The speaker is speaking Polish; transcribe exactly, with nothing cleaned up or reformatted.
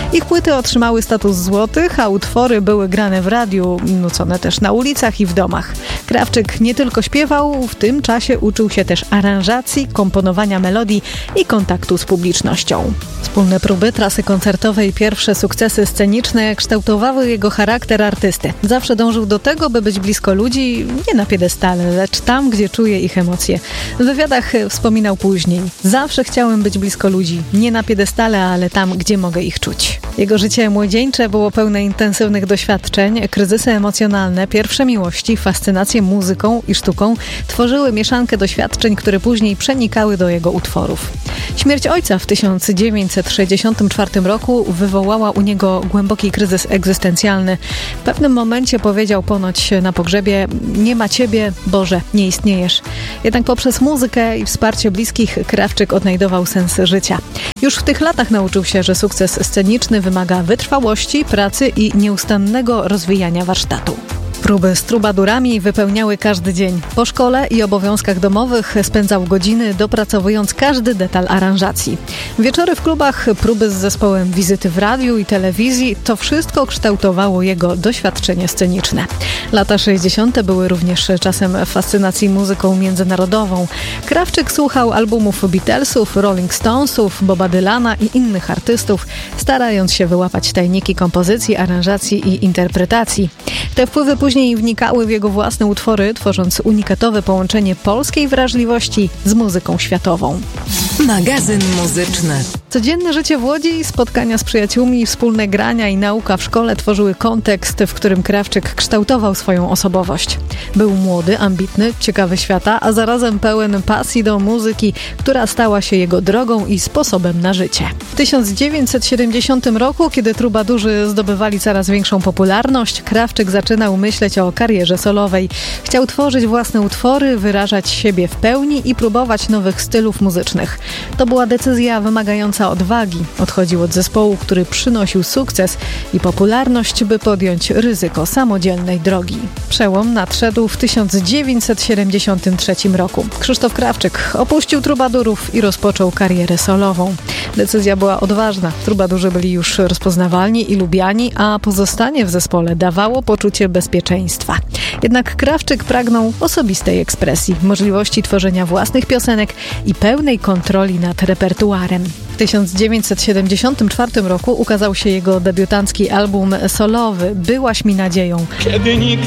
Ich płyty otrzymały status złotych, a utwory były grane w radiu, nucone też na ulicach i w domach. Krawczyk nie tylko śpiewał, w tym czasie uczył się też aranżacji, komponowania melodii i kontaktu z publicznością. Wspólne próby, trasy koncertowe i pierwsze sukcesy sceniczne kształtowały jego charakter artysty. Zawsze dążył do tego, by być blisko ludzi, nie na piedestale, lecz tam, gdzie czuje ich emocje. W wywiadach wspominał później: zawsze chciałem być blisko ludzi, nie na piedestale, ale tam, gdzie mogę ich czuć. Jego życie młodzieńcze było pełne intensywnych doświadczeń, kryzysy emocjonalne, pierwsze miłości, fascynacje muzyką i sztuką tworzyły mieszankę doświadczeń, które później przenikały do jego utworów. Śmierć ojca w tysiąc dziewięćset sześćdziesiątym czwartym roku wywołała u niego głęboki kryzys egzystencjalny. W pewnym momencie powiedział ponoć na pogrzebie: nie ma Ciebie, Boże, nie istniejesz. Jednak poprzez muzykę i wsparcie bliskich Krawczyk odnajdował sens życia. Już w tych latach nauczył się, że sukces sceniczny wymaga wytrwałości, pracy i nieustannego rozwijania warsztatu. Próby z trubadurami wypełniały każdy dzień. Po szkole i obowiązkach domowych spędzał godziny, dopracowując każdy detal aranżacji. Wieczory w klubach, próby z zespołem, wizyty w radiu i telewizji – to wszystko kształtowało jego doświadczenie sceniczne. Lata sześćdziesiąte były również czasem fascynacji muzyką międzynarodową. Krawczyk słuchał albumów Beatlesów, Rolling Stonesów, Boba Dylana i innych artystów, starając się wyłapać tajniki kompozycji, aranżacji i interpretacji. Te wpływy później wnikały w jego własne utwory, tworząc unikatowe połączenie polskiej wrażliwości z muzyką światową. Magazyn muzyczny. Codzienne życie w Łodzi, spotkania z przyjaciółmi, wspólne grania i nauka w szkole tworzyły kontekst, w którym Krawczyk kształtował swoją osobowość. Był młody, ambitny, ciekawy świata, a zarazem pełen pasji do muzyki, która stała się jego drogą i sposobem na życie. W tysiąc dziewięćset siedemdziesiątym roku, kiedy trubadurzy zdobywali coraz większą popularność, Krawczyk zaczynał myśleć o karierze solowej. Chciał tworzyć własne utwory, wyrażać siebie w pełni i próbować nowych stylów muzycznych. To była decyzja wymagająca odwagi. Odchodził od zespołu, który przynosił sukces i popularność, by podjąć ryzyko samodzielnej drogi. Przełom nadszedł w tysiąc dziewięćset siedemdziesiątym trzecim roku. Krzysztof Krawczyk opuścił trubadurów i rozpoczął karierę solową. Decyzja była odważna. Trubadurzy byli już rozpoznawalni i lubiani, a pozostanie w zespole dawało poczucie bezpieczeństwa. Jednak Krawczyk pragnął osobistej ekspresji, możliwości tworzenia własnych piosenek i pełnej kontroli nad repertuarem. W tysiąc dziewięćset siedemdziesiątym czwartym roku ukazał się jego debiutancki album solowy „Byłaś mi nadzieją”. Kiedy nikt